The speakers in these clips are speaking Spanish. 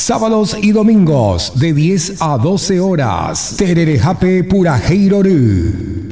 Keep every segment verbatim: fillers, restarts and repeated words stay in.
Sábados y domingos de diez a doce horas. Tererejape Purajeirorú.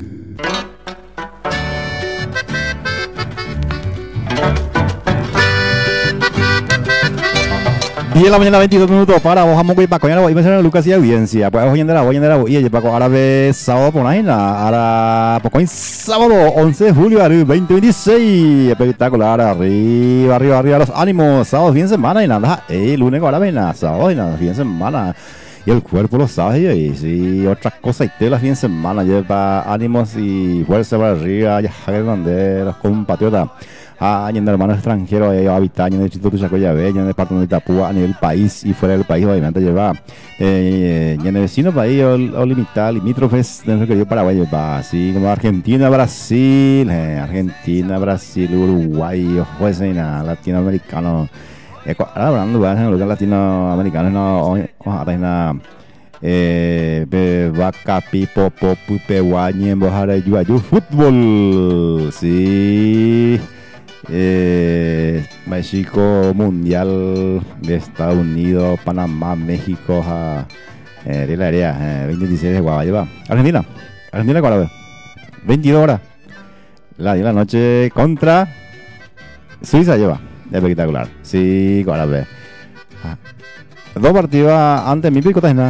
diez de la mañana, veintidós minutos para vos, vamos a Paco, ya voy a mencionar a Lucas y audiencia. Pues voy a andar, voy a andar, y Paco, ahora ve sábado por ahí, ahora Paco, sábado once de julio de veinte veintiséis. Espectacular, arriba, arriba, arriba los ánimos. Sábado, fin de semana y nada, el lunes ahora ven, sábado y nada, fin de semana. Y el cuerpo lo sabe, y sí, otras cosas, y te las fin de semana lleva ánimos y fuerza para arriba, ya que los compatriotas. Ah, en hermanos extranjeros, eh, habitan en el distrito de Chacoyabé, en el departamento de Itapúa, a nivel país y fuera del país, obviamente lleva. Eh, y en el vecino país, o, o limitado, limítrofes de nuestro querido Paraguay, lleva así como Argentina, Brasil, eh, Argentina, Brasil, Uruguay, juez, latinoamericano. Eh, ahora hablando de en lugar latinoamericano, no, no, eh, vaca, pipo, popu, peguañe, bojara, yuayu, fútbol, sí. Eh, México Mundial de Estados Unidos, Panamá, México, ja, eh, de la área, eh, veinte dieciséis de Guava, lleva. Argentina, Argentina, ¿cuál es? veintidós horas, la de la noche contra Suiza, lleva. Espectacular, sí, ¿cuál es? Ah. Dos partidos antes mi pico, nada.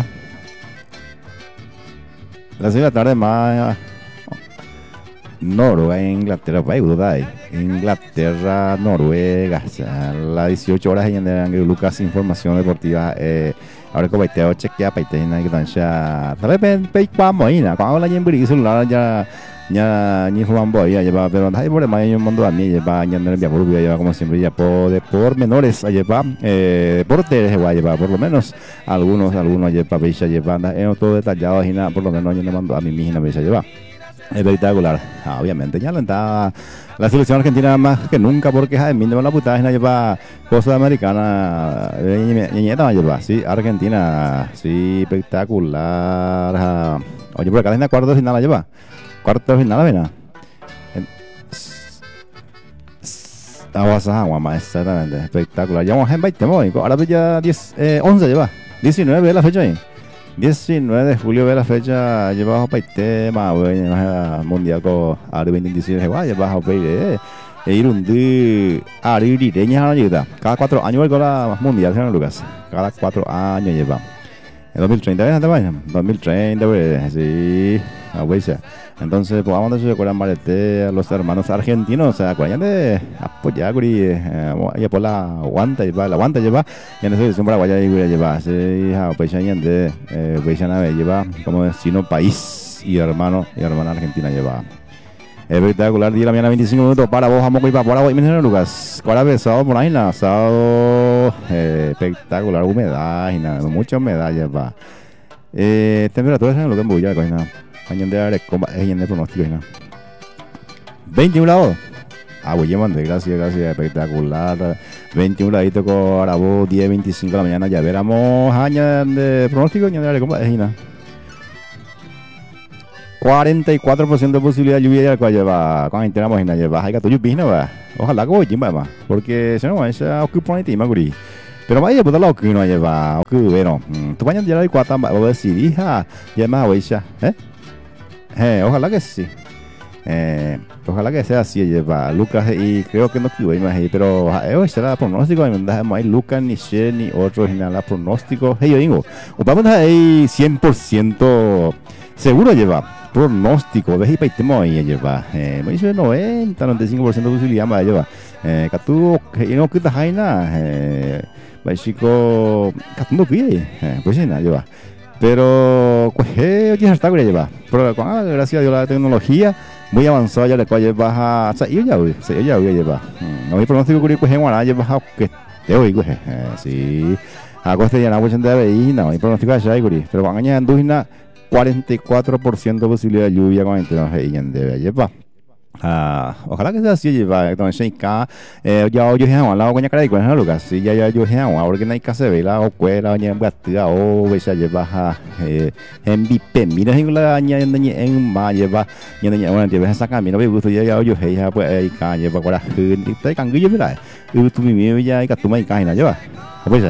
La seis de la tarde más. Noruega, Inglaterra, país, Inglaterra, Noruega, o sea, las dieciocho horas en el Lucas Información Deportiva, eh, ahora que baiteo chequea paitena que tansha, tal vez pe vamos ahí, na, cuando la gente celular ya ya ni forman boy ya lleva, pero hay por demás en un mundo a mí lleva ya no le envía por lleva como siempre ya por de por menores lleva, eh, deportes lleva por lo menos algunos algunos lleva pecha lleva, en todo detallado y nada, por lo menos yo no mando a mí misma pecha lleva. Espectacular, ah, obviamente ya alentaba la selección argentina más que nunca porque a mí no la puta es lleva cosas americanas, niñeta lleva, sí, Argentina, sí, espectacular. Ah, oye, por acá en la cuarto de final la lleva, cuarto de final la vena. Aguasa, aguama, exactamente, espectacular. Ya vamos en veinte, ahora ya diez, eh, once lleva, diecinueve es la fecha ahí. diecinueve de julio de la fecha lleva bajo paite más mundial con Ari veinte veintiséis lleva bajo paite e ir un día Ari direña ayuda cada cuatro años con la mundial San Lucas cada cuatro años lleva en dos mil treinta ¿ves esta vaina? dos mil treinta pues sí abuela. Entonces pues vamos a decir con a los hermanos argentinos, o sea, acuerdan de apoyar y eh, por la aguanta lleva, la aguanta lleva, y en esa edición paraguaya lleva, sí, apoyan de eh, lleva como vecino país y hermano y hermana argentina lleva. Espectacular, día de la mañana, veinticinco minutos para vos, vamos a ir para Paraguay, miren Lucas, ¿cuál es sábado por ahí? Nada, sábado, eh, espectacular, humedad y nada, mucha humedad lleva. Eh, temperatura en lo que embulla, coño, nada. Mañana de comba, es en el pronóstico, ¿no? veintiún grados. Ah, voy a gracias, gracias, espectacular. veintiún graditos con Arabo, diez veinticinco de la mañana. Ya veremos años de pronóstico, año de comba, es ¿no? cuarenta y cuatro por ciento de posibilidad de lluvia que lleva. Cuando entramos en la lleva, hay que tu lluvia, va. Ojalá que voy, va, porque si no, va a ocupar el tema, guri. Pero vaya, pues lo que no lleva, que bueno, tú mañana ya hay cuatro, va a decir, hija, ya más, güey, ¿eh? Eh, ojalá que sí. Eh, ojalá que sea así, lleva Lucas y creo que no quiero más ahí, pero hoy será pronóstico, no hay Lucas ni She ni otros ni nada pronóstico. Hey, yo digo, vamos ahí cien por ciento seguro lleva pronóstico, ves y paitemo ahí lleva. Eh, me dice noventa, noventa y cinco por ciento de posibilidad más lleva. Eh, que tú no quitas ahí nada. Eh, chico, que tú no pides, eh, pues sí nada lleva. Pero, pues, eh, ya está, lleva. Pero, ah, gracias a Dios, la tecnología muy avanzada ya le cual baja. O sea, yo ya voy, yo ya voy a llevar. No hay pronóstico que pues en Guaraná lleva que te oigo, eh, sí. A coste ya no voy a entender ahí, no hay pronóstico allá, pero van a añadir una cuarenta y cuatro por ciento de posibilidad de lluvia con el tema ahí en debe llevar. Ah, ojalá que sea así lleva entonces acá eh ya yo ya al lado con cara y con Lucas sí ya ya yo ya ahora que no hay que hacer la o cuela ya batida o veja lleva eh M V P mira en la aña en ma lleva ya ya bueno te ves sacar mira me gusta ya ya yo ya pues ahí calle para ahora está can guillo mira y tú mi ya hay que tomar caña lleva pues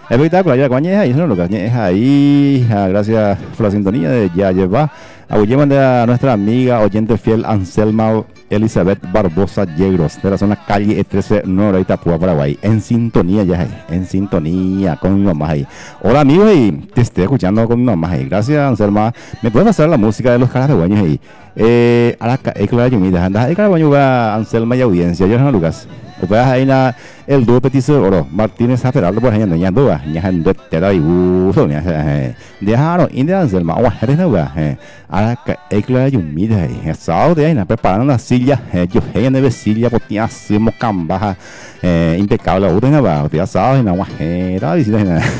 Espectacular, ya coñe ahí, no lo que es ahí. Gracias por la sintonía de Ya Lleva. Apoyemos a nuestra amiga oyente fiel Anselma Elizabeth Barbosa Yegros, de la zona calle E trece Nueva Itapúa, Paraguay. En sintonía ya ahí, en sintonía con mi mamá ahí. Hola amigos, y te estoy escuchando con mi mamá ahí. Gracias Anselma. ¿Me puedes pasar la música de los carabeños ahí? Eh, ahora es que la llumida, anda, el carabeño va Anselma y audiencia, yo no Lucas. O puedes ahí na el dúo petiso oro Martínez Aferardo por ahí no ya dúa ya han de te da y uso ya dejaron India Anselma o eres no va ahora es que la llumida ahí sábado de ahí na preparando una silla yo hay una silla porque hacemos cambaja impecable o de va ya sábado na era visita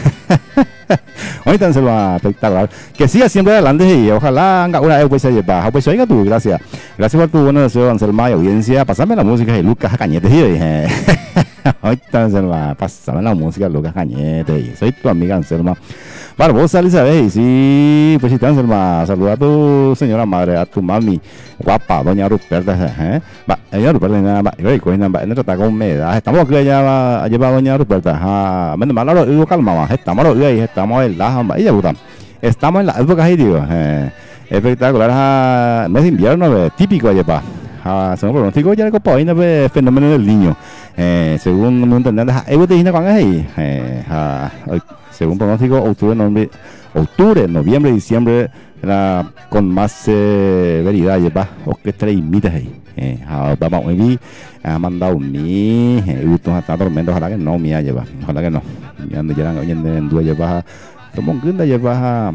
ahorita se va a espectacular que siga siempre adelante y ojalá haga una vez se lleva pues oiga tú gracias gracias por tu buen deseo Anselma y audiencia pásame la música de Lucas Cañete ahorita Anselma pásame la música de Lucas Cañete soy tu amiga Anselma Barbosa Elizabeth sí pues si Anselma saluda a tu señora madre a tu mami guapa doña Ruperta eh va doña Ruperta nada va y coña va en trata con humedad estamos aquí ya lleva doña Ruperta ah menos mal lo calma estamos ahí estamos en la ella puta estamos en la época ahí digo eh espectacular mes de invierno típico lleva ah según pronóstico ya el copa ahí no ve fenómeno del niño eh según no entender eh vos te dijiste cuándo es ahí eh según pronóstico octubre noviembre octubre noviembre diciembre era con más severidad lleva o que tres mitas ahí eh vamos a ver ha mandado mi eh gustos hasta tormentos ojalá que no mía lleva ojalá que no ya no llegan hoy en día lleva como un grinda lleva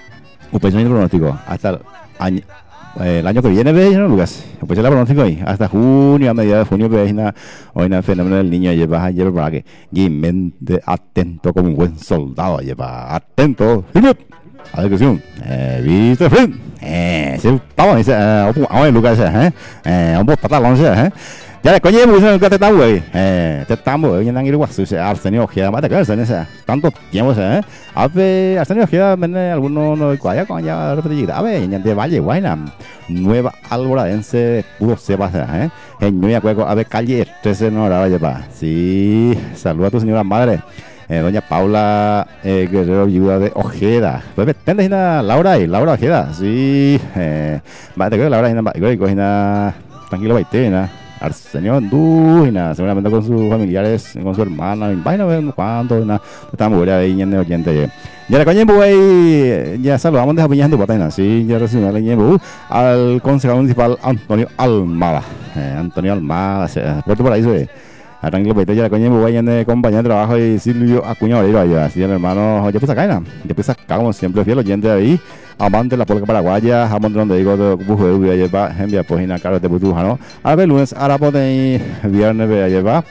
un pequeño pronóstico hasta el año Eh, el año que viene veis no Lucas pues el pronóstico ahí hasta junio a mediados de junio veis na hoy na fenómeno del niño lleva lleva para que y mente atento como un buen soldado lleva atento atención eh viste friend eh se estaba dice eh Lucas eh eh un poco patalón eh ya coño pues no te estamos güey eh te estamos güey en el guaso se ha tenido que más de que ese tanto tiempo eh a ver ha tenido que viene alguno no cuaya con ya repetida a ver en de Valle Guayna Nueva Alboradense puro se pasa eh en Nueva Cueco a ver calle trece no hora lleva sí saluda a tu señora madre eh, doña Paula eh, Guerrero Viuda de Ojeda pues tenés una Laura y Laura Ojeda sí eh va te creo Laura y na cogina tranquilo baite na Arsenio Andúina, seguramente con sus familiares, con su hermana, vaina ver cuánto, na, estamos por ahí en el oyente. Ya la coña voy, ya saludamos de Japiñas de Patena, sí, ya recibimos la al concejal municipal Antonio Almada, eh, Antonio Almada, Puerto Paraíso, eh. Tranquilo, pues ya la coña voy en el compañero de trabajo y Silvio Acuña Oreiro allá, así el hermano, ya pues acá, ya pues acá como siempre, fiel oyente ahí. Amante de la polca paraguaya, jamón de donde digo de bujo de uva lleva, envía pues en cara de butuja, ¿no? A ver, lunes, ahora ponen viernes, vea lleva,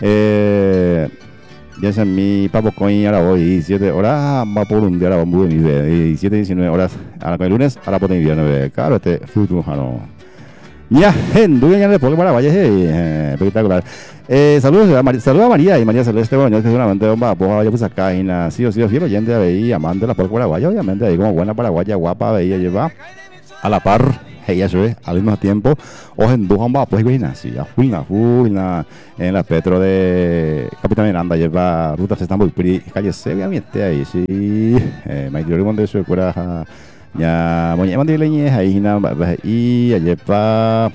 eh, ya es mi papo coin, ahora voy, siete horas, va por un día, ahora vamos a mi y siete, diecinueve horas, ahora con el lunes, ahora ponen viernes, claro, este butuja, ¿no? Ya, en duda ya de polca paraguaya, eh, espectacular. Eh, saludos a María, saludos a María y María Celeste, bueno, que seguramente va a yo pues acá y na, sí o sí, fiel oyente ahí, amante de la polca paraguaya, obviamente ahí como buena paraguaya, guapa, veía lleva a la par, ella se ve al mismo tiempo, o en Dujan va pues güey, sí, a full, a full, en la Petro de Capitán Miranda lleva ruta se están muy pri, calle se obviamente ahí, sí, eh, me dio de su cura ya, bueno, mandé leñes ahí, na, y lleva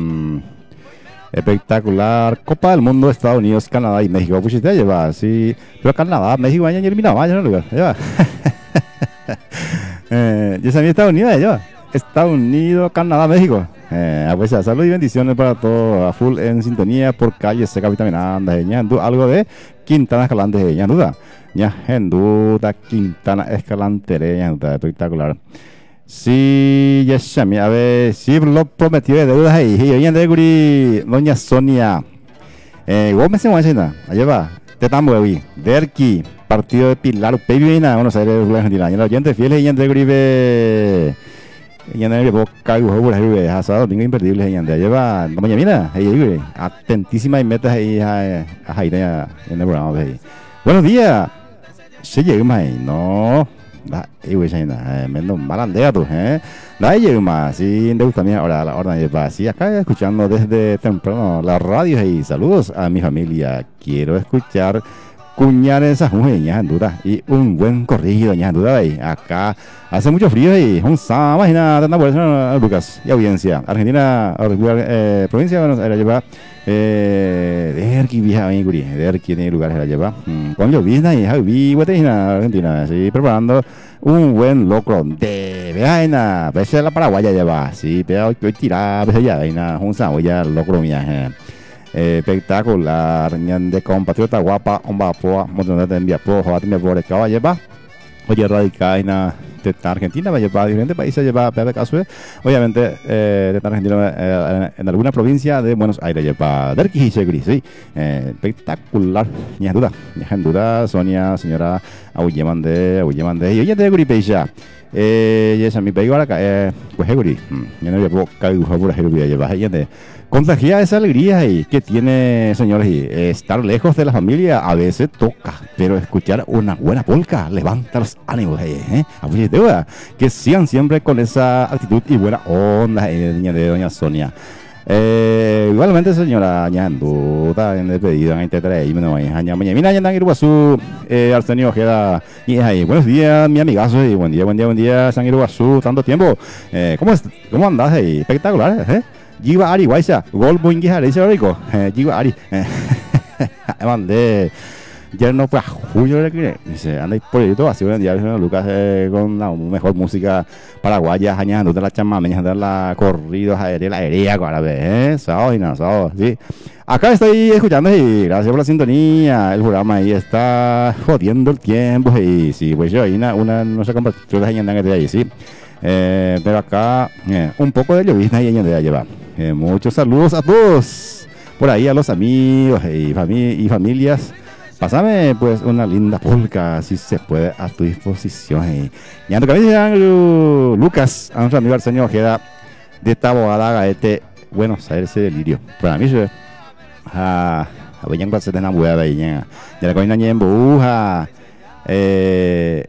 espectacular Copa del Mundo Estados Unidos Canadá y México pues te lleva sí pero Canadá México año eliminado ya no lugar lleva eh ya sabía Estados Unidos lleva Estados Unidos Canadá México eh pues salud y bendiciones para todos a full en sintonía por calle se Capitán Miranda ñando algo de Quintana Escalante ya duda ya en duda Quintana Escalante ya espectacular. Sí, ya se a ver, sí, lo prometió de deudas ahí. Y hoy en día, doña Sonia, eh, vos me se mueve, allá va, te estamos ahí, Derki, partido de Pilar, Pevina, Buenos Aires, Argentina. Y la oyente fiel, y en día, y en día, boca, y por ahí, asado, domingo imperdible, y en día, lleva, doña Mina, ahí, atentísima y metas ahí, ahí, en el programa, ahí. Buenos días, se llega más ahí, no. Da, ibu saya menos malandea tú, eh. Da yo más, sí, me gusta ahora la orden de paz. Sí, acá escuchando desde temprano la radio y saludos a mi familia. Quiero escuchar cuñar esa ña en duda y un buen corrido ña en duda ahí. Acá hace mucho frío y un sábado, imagina, tanta por eso, Lucas, y audiencia. Argentina, eh, provincia de Buenos Aires, lleva eh, de Erqui vieja ahí, guri, de Erqui tiene lugares la lleva. Con llovizna y Javi, Guatemala, Argentina, sí, preparando un buen locro de vaina, pese a la paraguaya lleva, sí, pero hoy tira, pese ya, vaina, un sábado ya locro mía, eh, espectacular, de compatriota guapa, un vapo, montón de envía por, joder, me por el caballo lleva. Oye, radical en de Argentina, va a llevar a diferentes países, lleva a caso, obviamente, eh, de Argentina, eh, en alguna provincia de Buenos Aires, lleva Derki y Segri, sí, eh, espectacular, ni en duda, ni en duda, Sonia, señora, Auyemande, Auyemande, y oye, de Guripeya, eh, y esa mi pego ahora, eh, pues Guri, ya no había poco, cabe por favor, Guri, lleva, gente. Contagia esa alegría y que tiene, señores, y estar lejos de la familia a veces toca, pero escuchar una buena polka levanta los ánimos, ¿eh? ¿eh? Que sigan siempre con esa actitud y buena onda, eh, de doña Sonia. Eh, igualmente, señora Ñanduta, en el pedido, en el tetra, y me no hay año, mañana, mira, ya Iguazú, eh, Arsenio Ojeda, y ahí, buenos días, mi amigazo, y buen día, buen día, buen día, San Iguazú, tanto tiempo, eh, ¿cómo, es, cómo andás ahí? Espectacular, ¿eh? Jiwa Ari, Waisa, Gol Buingi, dice Rico, Jiwa Ari, mandé, ya no fue a julio, dice, anda por ahí todo, así buen día, Lucas, eh, con la mejor música paraguaya, añadiendo de la chamama, añadiendo la corridos de la aérea, con la vez, eh, sábado y no, sábado, sí. Acá estoy escuchando y gracias por la sintonía, el programa ahí está jodiendo el tiempo, y sí, pues yo, ahí una, una, no sé cómo, yo les añadan que de ahí, sí. Eh, pero acá eh, un poco de llovizna y de llevar. Eh, muchos saludos a todos por ahí, a los amigos y, fami y familias. Pásame pues una linda polka, si se puede, a tu disposición. Y ya no cabeza, Lucas, a nuestro amigo Arsenio Ojeda de esta abogada este Buenos Aires delirio. Para mí se a veían cuando se te enamoraba de ella. Ya la coina en buja. Eh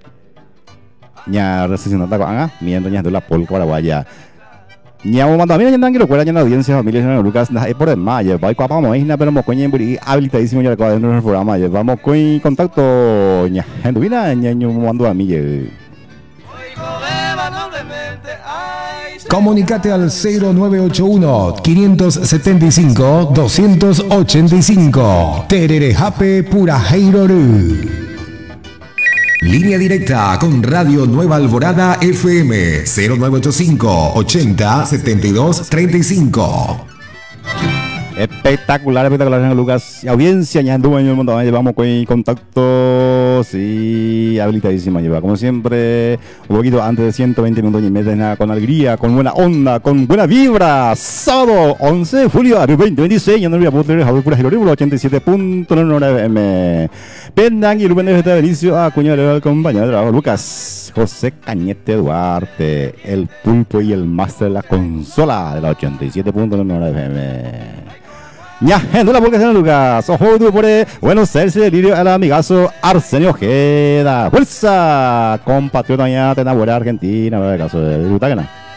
Ña recesión de la mientras ña de la polca paraguaya. Ña manda a mí ña quiero cuela ña la audiencia familia señor Lucas na por demás ya voy cuapa moina pero mo coña en habilitadísimo ya con el programa ya vamos con contacto ña en vida ña ñu mando a mí. Comunicate al cero nueve ocho uno, cinco siete cinco, dos ocho cinco. Tererejape Purajeirorú. Línea directa con Radio Nueva Alborada F M cero nueve ocho cinco, ochenta, setenta y dos, treinta y cinco. Espectacular, espectacular, señor Lucas. Audiencia, ya anduvo en el mundo. Llevamos con contactos y habilitadísima. Lleva, como siempre, un poquito antes de ciento veinte minutos y media, con alegría, con buena onda, con buena vibra. Sábado once de julio de veinte veintiséis. Ya no voy a poder dejar por el ochenta y siete punto nueve M. Pendan y Rubén de Benicio, a cuñado del compañero de trabajo Lucas. José Cañete Duarte, el pulpo y el máster de la consola de la ochenta y siete punto nueve F M. Ya, en la publicación de Lucas, ojo, tú por Buenos Aires, delirio al amigazo Arsenio Ojeda. Fuerza, compatriota, ya te enamoré Argentina, no caso de Utagana.